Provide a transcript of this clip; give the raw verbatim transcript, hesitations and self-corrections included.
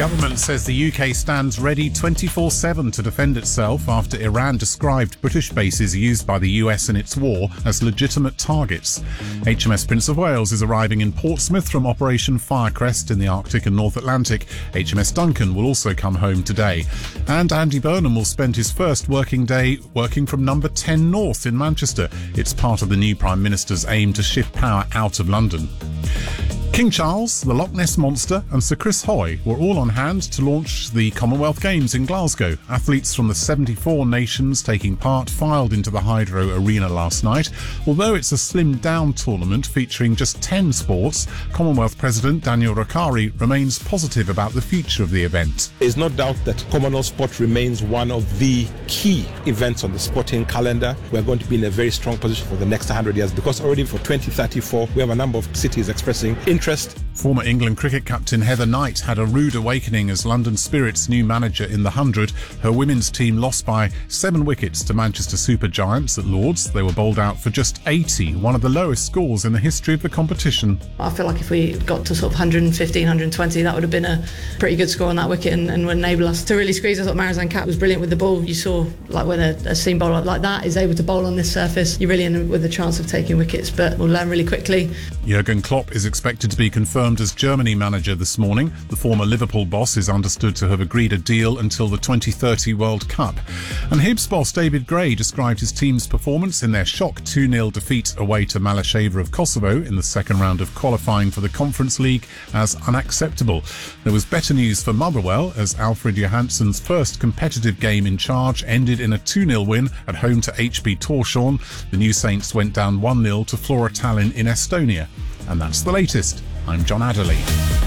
Government says the U K stands ready twenty-four seven to defend itself after Iran described British bases used by the U S in its war as legitimate targets. H M S Prince of Wales is arriving in Portsmouth from Operation Firecrest in the Arctic and North Atlantic. H M S Duncan will also come home today. And Andy Burnham will spend his first working day working from number ten North in Manchester. It's part of the new Prime Minister's aim to shift power out of London. King Charles, the Loch Ness Monster and Sir Chris Hoy were all on hand to launch the Commonwealth Games in Glasgow. Athletes from the seventy-four nations taking part filed into the Hydro Arena last night. Although it's a slimmed-down tournament featuring just ten sports, Commonwealth President Daniel Ricari remains positive about the future of the event. There's no doubt that Commonwealth sport remains one of the key events on the sporting calendar. We're going to be in a very strong position for the next one hundred years because already for twenty thirty-four we have a number of cities expressing interest. Former England cricket captain Heather Knight had a rude awakening as London Spirit's new manager in the hundred. Her women's team lost by seven wickets to Manchester Super Giants at Lords. They were bowled out for just eighty, one of the lowest scores in the history of the competition. I feel like if we got to sort of one fifteen, one twenty, that would have been a pretty good score on that wicket and, and would enable us to really squeeze. I thought Marizanne Kapp was brilliant with the ball. You saw like when a, a seam bowler like that is able to bowl on this surface, you're really in with a chance of taking wickets, but we'll learn really quickly. Jurgen Klopp is expected to be confirmed as Germany manager this morning. The former Liverpool boss is understood to have agreed a deal until the twenty thirty World Cup. And Hibs boss David Gray described his team's performance in their shock two nil defeat away to Malasheva of Kosovo in the second round of qualifying for the Conference League as unacceptable. There was better news for Motherwell as Alfred Johansson's first competitive game in charge ended in a two nil win at home to H B Tórshavn. The New Saints went down one nil to Flora Tallinn in Estonia. And that's the latest. I'm John Adderley.